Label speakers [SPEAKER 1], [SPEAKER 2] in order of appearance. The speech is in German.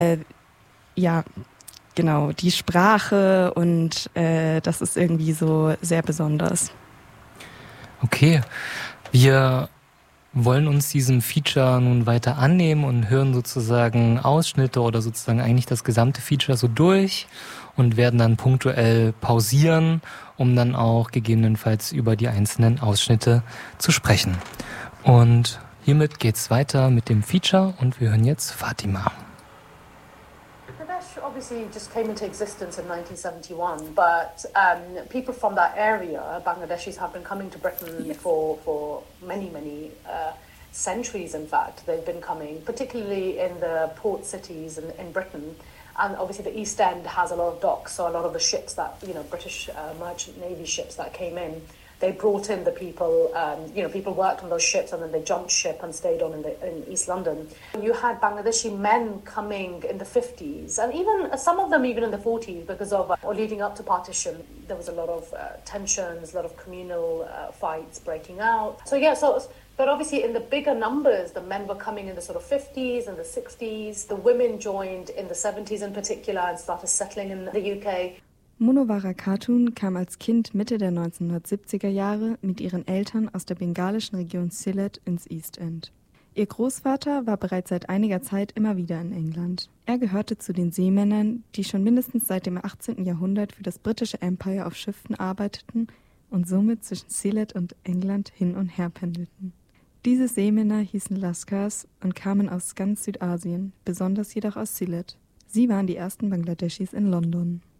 [SPEAKER 1] Ja, genau, die Sprache und das ist irgendwie so sehr besonders.
[SPEAKER 2] Okay, wir wollen uns diesem Feature nun weiter annehmen und hören sozusagen Ausschnitte oder sozusagen eigentlich das gesamte Feature so durch und werden dann punktuell pausieren, um dann auch gegebenenfalls über die einzelnen Ausschnitte zu sprechen. Und hiermit geht's weiter mit dem Feature und wir hören jetzt Fatima.
[SPEAKER 3] Bangladesh obviously just came into existence in 1971, but people from that area, Bangladeshis, have been coming to Britain for many centuries. In fact, they've been coming, particularly in the port cities in Britain. And obviously the East End has a lot of docks, so a lot of the ships that, British merchant navy ships that came in, they brought in the people, people worked on those ships and then they jumped ship and stayed on in East London. You had Bangladeshi men coming in the 50s and even some of them even in the 40s because of, or leading up to partition, there was a lot of tensions, a lot of communal fights breaking out. But obviously in the bigger numbers, the men were coming in the sort of 50s and the 60s. The women joined in the 70s in particular and started settling in the UK.
[SPEAKER 1] Munawwara Khatun kam als Kind Mitte der 1970er Jahre mit ihren Eltern aus der bengalischen Region Sylhet ins East End. Ihr Großvater war bereits seit einiger Zeit immer wieder in England. Er gehörte zu den Seemännern, die schon mindestens seit dem 18. Jahrhundert für das britische Empire auf Schiffen arbeiteten und somit zwischen Sylhet und England hin und her pendelten. Diese Seemänner hießen Laskars und kamen aus ganz Südasien, besonders jedoch aus Sylhet. Sie waren die ersten Bangladeschis in London.